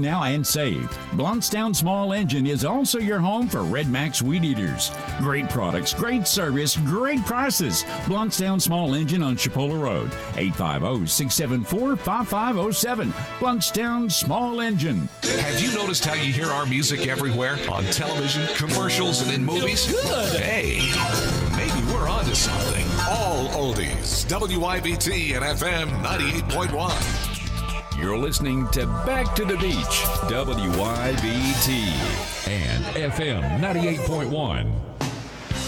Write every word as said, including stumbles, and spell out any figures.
now and save. Blountstown Small Engine is also your home for Red Max Weed Eaters. Great products, great service, great prices. Blountstown Small Engine on Chipola Road. eight five zero, six seven four, five five zero seven. Blountstown Small Engine. Have you noticed how you hear our music everywhere? On television, commercials, and in movies? Good. Hey, maybe we're onto something. All oldies. W I B T and F M ninety-eight point one. You're listening to Back to the Beach, W I B T and F M ninety-eight point one.